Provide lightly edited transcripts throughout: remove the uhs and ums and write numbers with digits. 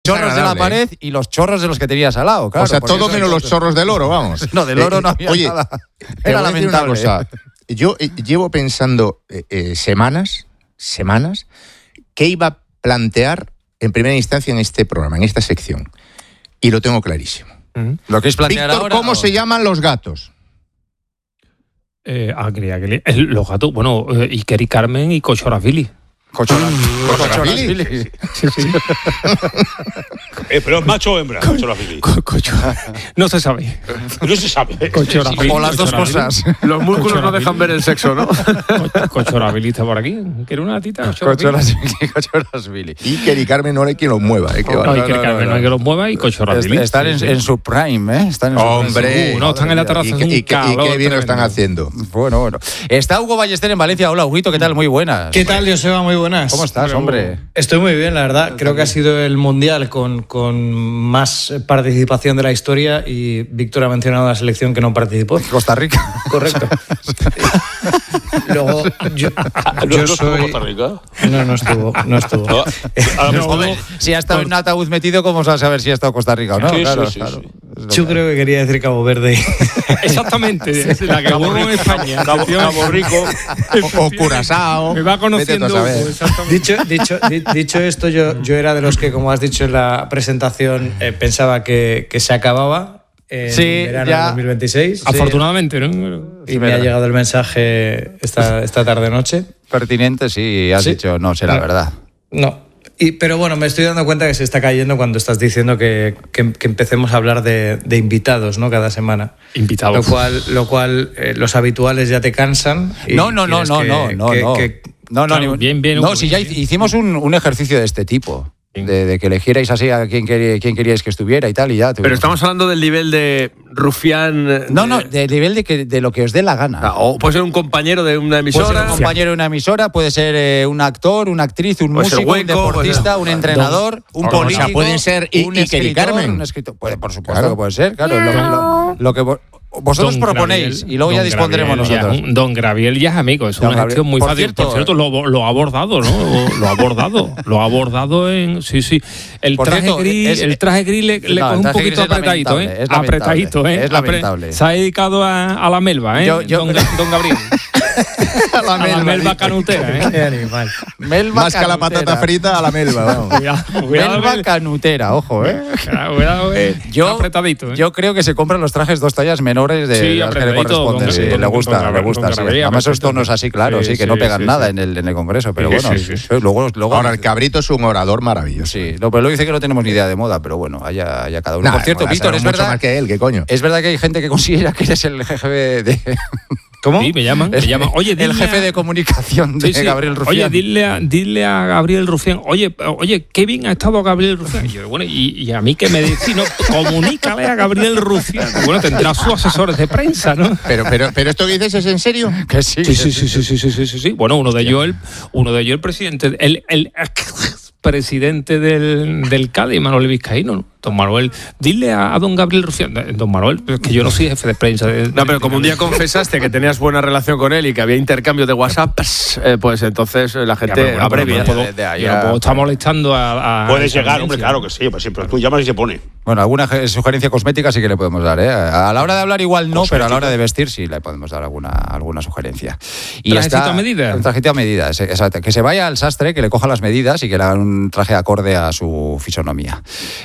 chorros de la pared y los chorros de los que tenías al lado, claro. O sea, todo menos los chorros del oro, vamos. No, del oro no había nada. Era lamentable. Una cosa. Yo llevo pensando semanas, qué iba a plantear en primera instancia en este programa, en esta sección. Y lo tengo clarísimo. Lo que es plantear Víctor, ahora, ¿cómo se llaman los gatos? Los gatos, bueno, Iker y Carmen y Cochorafili. ¿Cochorafili? Sí. Pero es macho o hembra, Cochorafili. No se sabe. No se sabe. o las dos cosas. Los músculos no dejan ver el sexo, ¿no? Cochorafili está por aquí. ¿Quiere una tita? Cochorafili. Iker y Carmen no hay quien los mueva. Iker y Carmen no hay que los mueva y Cochorafili. Están en su prime, ¿eh? Hombre. No, están en la terraza. Y qué bien lo están haciendo. Bueno. Está Hugo Ballester en Valencia. Hola, Huguito, ¿qué tal? Muy buenas. ¿Qué tal, Joseba? Muy buenas. ¿Cómo estás, hombre? Estoy muy bien, la verdad. Creo que ha sido el mundial con más participación de la historia y Víctor ha mencionado la selección que no participó. Costa Rica. Correcto. Luego, yo soy... Costa Rica? No estuvo. Joder, si ha estado en un ataúd metido, ¿cómo vas a saber si ha estado Costa Rica o no? Sí, claro. Yo creo que quería decir Cabo Verde. Exactamente. La que hubo en España. Cabo Rico. O Curazao. Me va conociendo. Dicho esto, yo era de los que, como has dicho en la presentación, pensaba que se acababa en verano de 2026. Afortunadamente, ¿no? Y me ha llegado el mensaje esta tarde-noche. Pertinente, sí, has dicho, no sé la verdad. No. Pero bueno, me estoy dando cuenta que se está cayendo cuando estás diciendo que empecemos a hablar de invitados, ¿no? Cada semana. Invitados. Lo cual los habituales ya te cansan. No. Bien. No, si ya hicimos un ejercicio de este tipo. De que eligierais así a quién queríais que estuviera y tal, y ya. Pero estamos hablando del nivel de rufián. No, del nivel de lo que os dé la gana. O puede ser un compañero de una emisora. Puede ser un compañero de una emisora, puede ser un actor, una actriz, un músico, un deportista, un entrenador, un político. O sea, pueden ser Iker y Carmen. Un escritor. Por supuesto que puede ser, claro. Lo que vosotros proponéis y luego ya dispondremos nosotros. Don Gabriel ya es amigo, es una gestión muy fácil. Por cierto, lo ha abordado, ¿no? Lo ha abordado en... Sí. El traje gris le coge un poquito apretadito, ¿eh? Apretadito, ¿eh? Es lamentable. Se ha dedicado a la melva, ¿eh? Don Gabriel. A la melva canutera, ¿eh? Más que a la patata frita, a la melva, vamos. Melva canutera, ojo, ¿eh? Cuidado, apretadito, ¿eh? Yo creo que se compran los trajes 2 tallas menores de las que le corresponden. Sí, le gusta. Además, esos tonos así, claro, sí, que no pegan nada en el Congreso, pero bueno. Luego, ahora, el Cabrito es un orador maravilloso. Sí, pero luego dice que no tenemos ni idea de moda, pero bueno, allá cada uno. Por cierto, Víctor, es verdad. Más que él, ¿qué coño? Es verdad que hay gente que considera que eres el jefe de... ¿Cómo? Sí, me llaman. Oye, el jefe de comunicación de Gabriel Rufián. Oye, dile a Gabriel Rufián, oye, qué bien ha estado Gabriel Rufián. Y yo, bueno, y a mí que me decís, no, comunícale a Gabriel Rufián. Bueno, tendrá sus asesores de prensa, ¿no? Pero esto que dices es en serio. Que sí. Sí. Bueno, uno de ellos el presidente, el presidente del Cádiz, Manuel Vizcaíno, ¿no? Don Manuel, dile a don Gabriel Rufián, don Manuel, que yo no soy jefe de prensa. No, pero como un día confesaste que tenías buena relación con él y que había intercambio de WhatsApp, pues entonces la gente abrevia. No puedo estar molestando a puedes llegar, hombre, claro que sí, pues siempre tú llamas y se pone. Bueno, alguna sugerencia cosmética sí que le podemos dar, ¿eh? A la hora de hablar igual no, pero a la hora de vestir sí le podemos dar alguna sugerencia. Y ¿trajecito a medida? Un trajecito a medida, exacto. Que se vaya al sastre, que le coja las medidas y que le hagan un traje acorde a su fisonomía.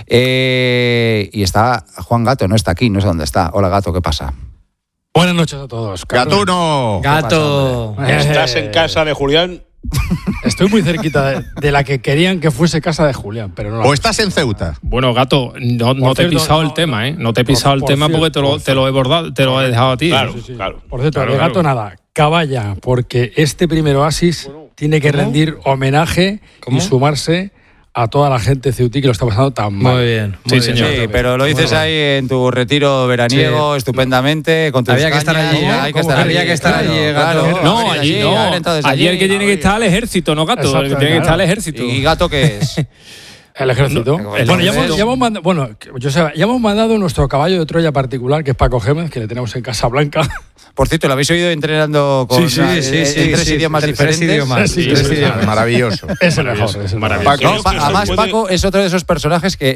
Y está Juan Gato, no está aquí, no sé dónde está. Hola, Gato, ¿qué pasa? Buenas noches a todos. ¡Gatuno! ¡Gato! ¿Estás en casa de Julián? Estoy muy cerquita de la que querían que fuese casa de Julián, pero no. ¿O estás en Ceuta? Bueno, Gato, no te he pisado el tema, ¿eh? No te he pisado el tema porque te lo he bordado, te lo he dejado a ti. Claro, sí. claro. Por cierto, de Gato nada, caballa, porque este primer oasis tiene que rendir homenaje y sumarse a toda la gente ceutí que lo está pasando tan mal. Muy bien. Sí, señor. Sí, pero lo dices ahí en tu retiro veraniego, estupendamente, con tus Había que estar allí, ¿no? Había que estar allí, Gato. No, allí no. Allí el que tiene que estar al ejército, ¿no, Gato? El que tiene que estar al ejército. ¿Y Gato qué es? El ejército. No, ya hemos mandado nuestro caballo de Troya particular, que es Paco Gémez, que le tenemos en Casa Blanca. Por cierto, ¿lo habéis oído entrenando con en tres idiomas diferentes? Maravilloso. Es el mejor. Maravilloso. Además, Paco es otro de esos personajes que